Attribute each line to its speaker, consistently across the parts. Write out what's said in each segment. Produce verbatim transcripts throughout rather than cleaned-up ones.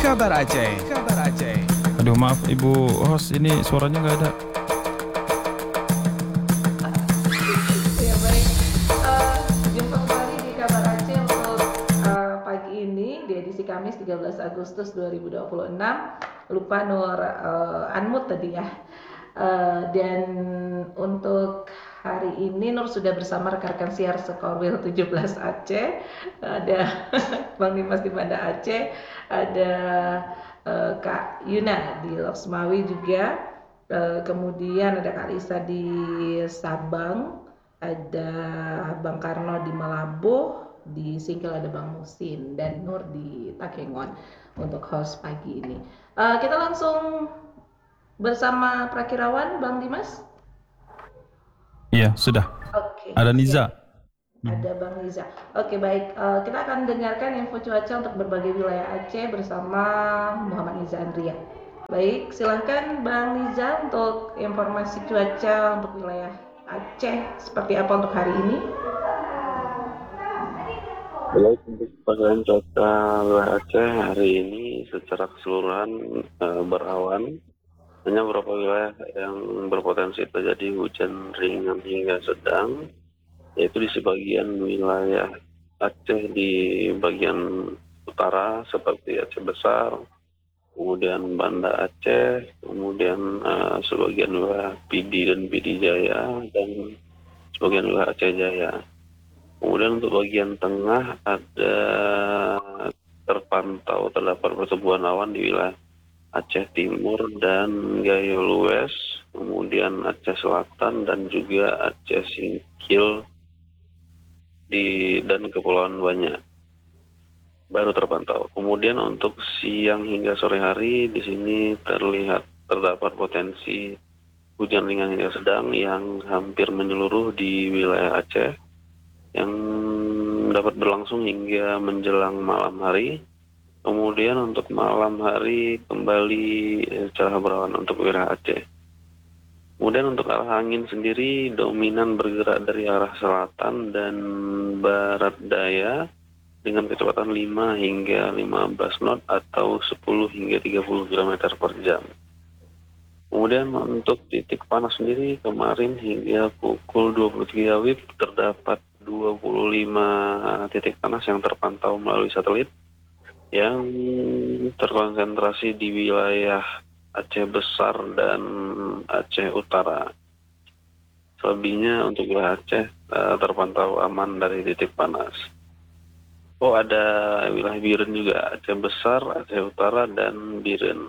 Speaker 1: Kabar Aceh. Kabar Aceh.
Speaker 2: Aduh maaf Ibu host, ini suaranya nggak ada.
Speaker 3: Ya baik, Eh, jumpa kembali di Kabar Aceh untuk eh, pagi ini di edisi Kamis tiga belas Agustus dua ribu dua puluh enam. Lupa Nur eh, unmute tadi ya. Eh, dan untuk hari ini Nur sudah bersama rekan-rekan siar Sekorwil tujuh belas Aceh. Ada Bang Dimas di Banda Aceh, ada eh, Kak Yuna di Loksmawi juga. Eh, kemudian ada Kak Lisa di Sabang, ada Bang Karno di Malabo, di Singkil ada Bang Musin, dan Nur di Takengon untuk host pagi ini. Eh, kita langsung bersama Prakirawan Bang Dimas.
Speaker 2: Iya sudah.
Speaker 3: Oke.
Speaker 2: Ada
Speaker 3: siap.
Speaker 2: Niza.
Speaker 3: Ada Bang Riza. Oke baik, Eh, kita akan dengarkan info cuaca untuk berbagai wilayah Aceh bersama Muhammad Niza Andria. Baik, silahkan Bang Niza untuk informasi cuaca untuk wilayah Aceh seperti apa untuk hari ini.
Speaker 4: Baik, untuk pantauan cuaca wilayah Aceh hari ini secara keseluruhan eh, berawan. Hanya beberapa wilayah yang berpotensi terjadi hujan ringan hingga sedang, yaitu di sebagian wilayah Aceh di bagian utara seperti Aceh Besar, kemudian Banda Aceh, kemudian eh, sebagian wilayah Pidi dan Pidi Jaya, dan sebagian wilayah Aceh Jaya. Kemudian untuk bagian tengah ada terpantau terdapat pertumbuhan awan di wilayah Aceh Timur dan Gayo Lues, kemudian Aceh Selatan dan juga Aceh Singkil di dan Kepulauan Banyak baru terpantau. Kemudian untuk siang hingga sore hari di sini terlihat terdapat potensi hujan ringan hingga sedang yang hampir menyeluruh di wilayah Aceh, yang dapat berlangsung hingga menjelang malam hari. Kemudian untuk malam hari kembali cerah berawan untuk wilayah Aceh. Kemudian untuk arah angin sendiri dominan bergerak dari arah selatan dan barat daya dengan kecepatan lima hingga lima belas knot atau sepuluh hingga tiga puluh kilometer per jam. Kemudian untuk titik panas sendiri kemarin hingga pukul dua puluh tiga W I B terdapat dua puluh lima titik panas yang terpantau melalui satelit yang terkonsentrasi di wilayah Aceh Besar dan Aceh Utara. Selebihnya untuk wilayah Aceh uh, terpantau aman dari titik panas. Oh, ada wilayah Biren juga, Aceh Besar, Aceh Utara, dan Biren.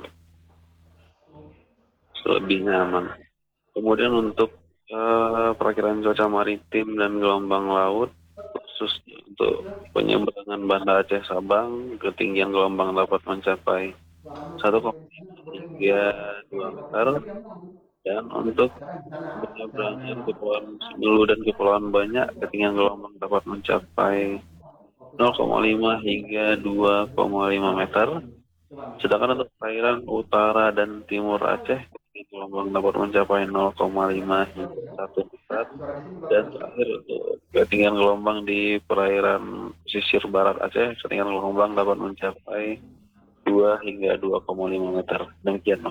Speaker 4: Selebihnya aman. Kemudian untuk uh, perakiraan cuaca maritim dan gelombang laut, khusus untuk penyeberangan Banda Aceh Sabang, ketinggian gelombang dapat mencapai satu koma lima hingga dua meter, dan untuk penyeberangan Kepulauan Senulu dan Kepulauan Banyak, ketinggian gelombang dapat mencapai nol koma lima hingga dua koma lima meter. Sedangkan untuk perairan utara dan timur Aceh, ketinggian gelombang dapat mencapai nol koma lima hingga satu meter. Dan terakhir untuk ketinggian gelombang di perairan pesisir barat Aceh, ketinggian gelombang dapat mencapai dua hingga dua koma lima meter. Demikian, Pak.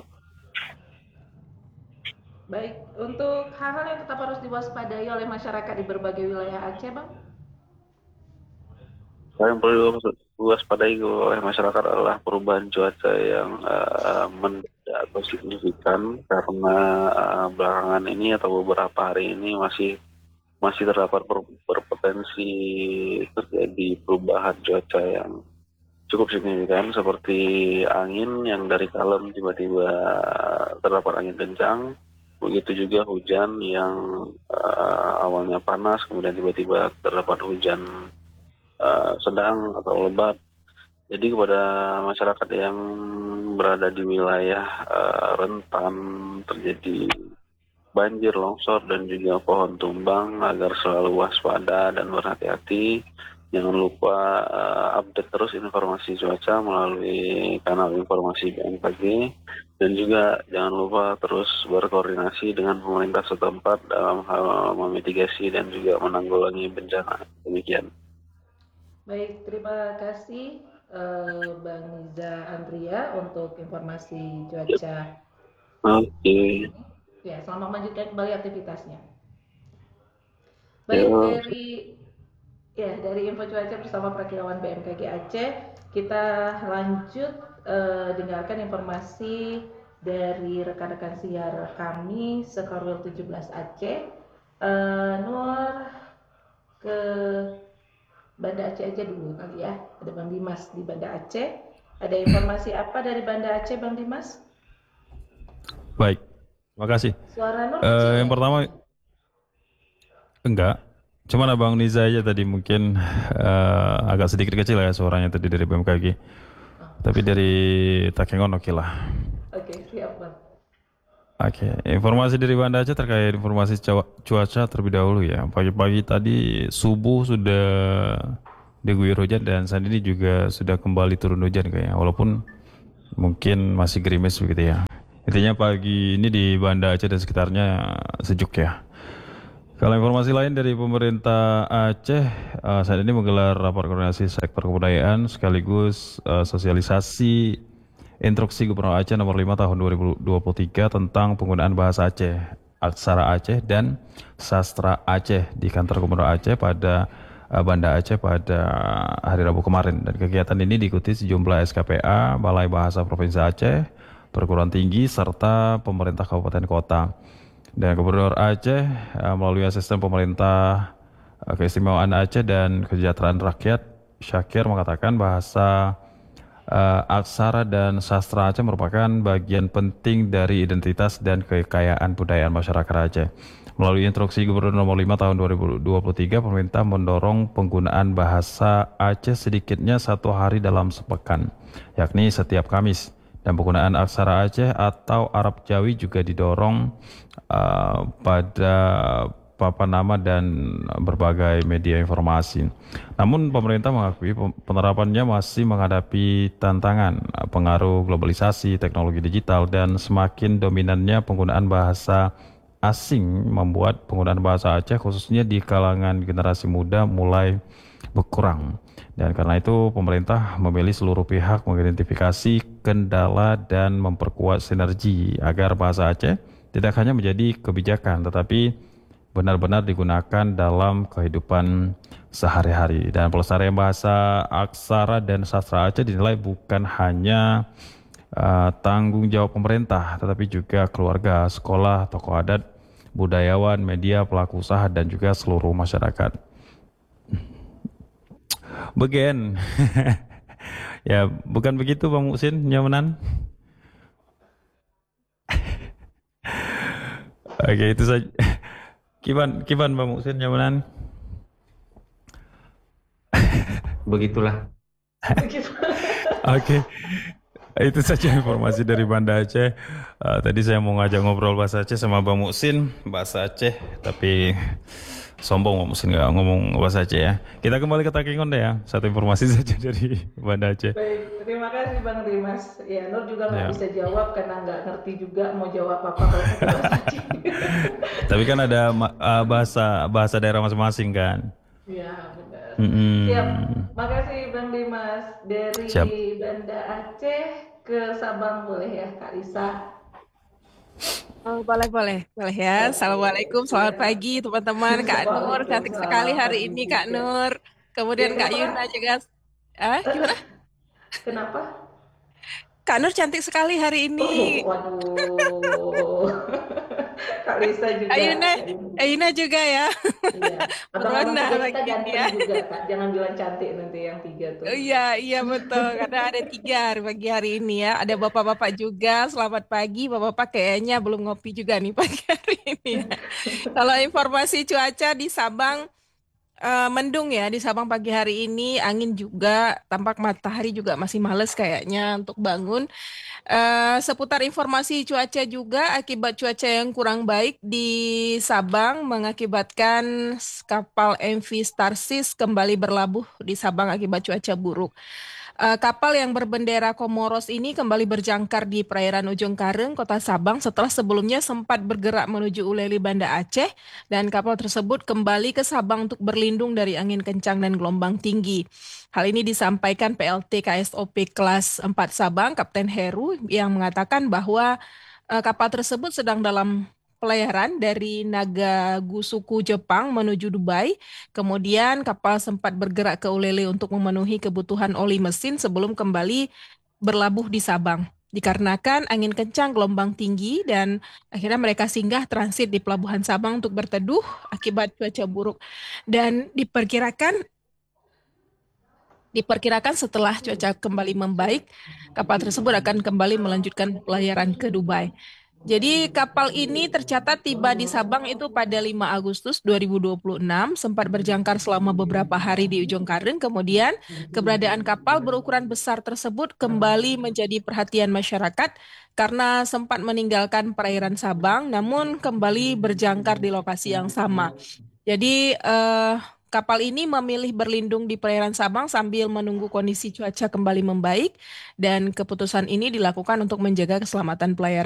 Speaker 3: Baik, untuk hal-hal yang tetap harus diwaspadai oleh masyarakat di berbagai wilayah Aceh, Bang.
Speaker 4: Yang perlu diwaspadai oleh masyarakat adalah perubahan cuaca yang uh, mendadak atau signifikan, karena uh, belakangan ini atau beberapa hari ini masih masih terdapat ber, berpotensi terjadi perubahan cuaca yang cukup signifikan, seperti angin yang dari kalem tiba-tiba terdapat angin kencang, begitu juga hujan yang uh, awalnya panas kemudian tiba-tiba terdapat hujan uh, sedang atau lebat. Jadi kepada masyarakat yang berada di wilayah uh, rentan terjadi banjir, longsor, dan juga pohon tumbang agar selalu waspada dan berhati-hati. Jangan lupa uh, update terus informasi cuaca melalui kanal informasi B M K G, dan juga jangan lupa terus berkoordinasi dengan pemerintah setempat dalam hal memitigasi dan juga menanggulangi bencana. Demikian.
Speaker 3: Baik, terima kasih eh, Bang Niza Andria untuk informasi cuaca
Speaker 4: Oke.
Speaker 3: pagi ini. Ya, selamat melanjutkan kembali aktivitasnya.
Speaker 4: Ya,
Speaker 3: Baik, dari ya dari info cuaca bersama Prakirawan B M K G Aceh, kita lanjut eh, dengarkan informasi dari rekan-rekan siar kami Sekarwil tujuh belas Aceh. Eh, Nur ke Banda Aceh aja dulu kali ya. Ada Bang Dimas di Banda Aceh. Ada informasi apa dari Banda Aceh, Bang Dimas?
Speaker 2: Baik, terima kasih.
Speaker 3: Suara Nur kecil
Speaker 2: Eh, yang
Speaker 3: ya?
Speaker 2: pertama enggak, cuman Abang Niza aja tadi mungkin eh, agak sedikit kecil ya suaranya tadi dari B M K G. Tapi dari Takengon oke lah.
Speaker 3: Oke, siap Bang.
Speaker 2: Oke, informasi dari Banda Aceh terkait informasi cawa- cuaca terlebih dahulu ya. Pagi-pagi tadi subuh sudah diguyur hujan dan saat ini juga sudah kembali turun hujan kayaknya. Walaupun mungkin masih gerimis begitu ya. Intinya pagi ini di Banda Aceh dan sekitarnya sejuk ya. Kalau informasi lain dari pemerintah Aceh, eh, saat ini menggelar rapat koordinasi sektor kebudayaan sekaligus eh, sosialisasi instruksi Gubernur Aceh nomor lima tahun dua ribu dua puluh tiga tentang penggunaan bahasa Aceh, aksara Aceh dan sastra Aceh di kantor Gubernur Aceh pada eh, Banda Aceh pada hari Rabu kemarin. Dan kegiatan ini diikuti sejumlah S K P A, Balai Bahasa Provinsi Aceh, perguruan tinggi serta pemerintah kabupaten kota. Dan Gubernur Aceh eh, melalui asisten pemerintah eh, keistimewaan Aceh dan kesejahteraan rakyat Syakir mengatakan bahasa eh, aksara dan sastra Aceh merupakan bagian penting dari identitas dan kekayaan budaya masyarakat Aceh. Melalui instruksi Gubernur nomor lima tahun dua ribu dua puluh tiga, pemerintah mendorong penggunaan bahasa Aceh sedikitnya satu hari dalam sepekan, yakni setiap Kamis. Dan penggunaan aksara Aceh atau Arab Jawi juga didorong uh, pada papan nama dan berbagai media informasi. Namun pemerintah mengakui penerapannya masih menghadapi tantangan uh, pengaruh globalisasi, teknologi digital, dan semakin dominannya penggunaan bahasa asing membuat penggunaan bahasa Aceh khususnya di kalangan generasi muda mulai berkurang. Dan karena itu pemerintah memilih seluruh pihak mengidentifikasi kendala dan memperkuat sinergi agar bahasa Aceh tidak hanya menjadi kebijakan tetapi benar-benar digunakan dalam kehidupan sehari-hari. Dan pelestarian bahasa aksara dan sastra Aceh dinilai bukan hanya uh, tanggung jawab pemerintah tetapi juga keluarga, sekolah, tokoh adat, budayawan, media, pelaku usaha dan juga seluruh masyarakat. Begen. Ya, bukan begitu Bang Muksin, nyamanan. Oke, itu saja. Kiban, kiban Bang Muksin, nyamanan.
Speaker 5: Begitulah.
Speaker 2: Oke. Itu saja informasi dari Banda Aceh. Uh, tadi saya mau ngajak ngobrol bahasa Aceh sama Bang Muksin, bahasa Aceh, tapi sombong Bang Muksin nggak ngomong bahasa Aceh ya. Kita kembali ke Takengon deh ya. Satu informasi saja dari Banda Aceh.
Speaker 3: Baik, terima kasih Bang Dimas. Ya, Nur juga nggak
Speaker 2: Ya.
Speaker 3: bisa jawab karena nggak ngerti juga mau jawab apa kalau pakai bahasa Aceh.
Speaker 2: Tapi kan ada ma- uh, bahasa bahasa daerah masing-masing kan.
Speaker 3: Ya, benar.
Speaker 2: Mm-mm.
Speaker 3: Siap. Makasih Bang Dimas. Dari
Speaker 2: Siap.
Speaker 3: Banda Aceh ke Sabang boleh ya, Kak Risa?
Speaker 6: Oh, boleh, boleh, boleh ya. Assalamualaikum, selamat pagi teman-teman. Kak Nur, cantik sekali
Speaker 3: Waalaikumsalam
Speaker 6: hari
Speaker 3: pagi
Speaker 6: ini
Speaker 3: juga.
Speaker 6: Kak Nur.
Speaker 3: Ya,
Speaker 6: Kemudian Kak
Speaker 3: kenapa?
Speaker 6: Yuna juga. Ah, gimana?
Speaker 3: Kenapa?
Speaker 6: Kak Nur cantik sekali hari
Speaker 3: Oh,
Speaker 6: ini.
Speaker 3: waduh. Kak Risa juga.
Speaker 6: Kak Yuna,
Speaker 3: Kak Yuna.
Speaker 6: Kak Yuna juga ya.
Speaker 3: Iya. Abang-abang
Speaker 6: Merona
Speaker 3: tiga kita
Speaker 6: lagi ini
Speaker 3: ganteng
Speaker 6: ya.
Speaker 3: juga, Kak. Jangan bilang cantik nanti yang tiga tuh.
Speaker 6: Oh, iya, iya betul. Karena ada tiga hari pagi hari ini ya. Ada bapak-bapak juga. Selamat pagi. Bapak-bapak kayaknya belum ngopi juga nih pagi hari ini ya. Kalau informasi cuaca di Sabang, Eh, mendung ya di Sabang pagi hari ini, angin juga, tampak matahari juga masih males kayaknya untuk bangun. Eh, seputar informasi cuaca juga, akibat cuaca yang kurang baik di Sabang mengakibatkan kapal M V Starsis kembali berlabuh di Sabang akibat cuaca buruk. Uh, kapal yang berbendera Komoros ini kembali berjangkar di perairan Ujung Kareng, Kota Sabang setelah sebelumnya sempat bergerak menuju Uleli, Banda Aceh, dan kapal tersebut kembali ke Sabang untuk berlindung dari angin kencang dan gelombang tinggi. Hal ini disampaikan P L T K S O P kelas empat Sabang, Kapten Heru, yang mengatakan bahwa uh, kapal tersebut sedang dalam pelayaran dari Nagagusuku, Jepang menuju Dubai. Kemudian kapal sempat bergerak ke Ulele untuk memenuhi kebutuhan oli mesin sebelum kembali berlabuh di Sabang. Dikarenakan angin kencang, gelombang tinggi, dan akhirnya mereka singgah transit di Pelabuhan Sabang untuk berteduh akibat cuaca buruk. Dan diperkirakan diperkirakan setelah cuaca kembali membaik, kapal tersebut akan kembali melanjutkan pelayaran ke Dubai. Jadi kapal ini tercatat tiba di Sabang itu pada lima Agustus dua ribu dua puluh enam, sempat berjangkar selama beberapa hari di Ujung Kareng, kemudian keberadaan kapal berukuran besar tersebut kembali menjadi perhatian masyarakat karena sempat meninggalkan perairan Sabang, namun kembali berjangkar di lokasi yang sama. Jadi eh, kapal ini memilih berlindung di perairan Sabang sambil menunggu kondisi cuaca kembali membaik, dan keputusan ini dilakukan untuk menjaga keselamatan pelayaran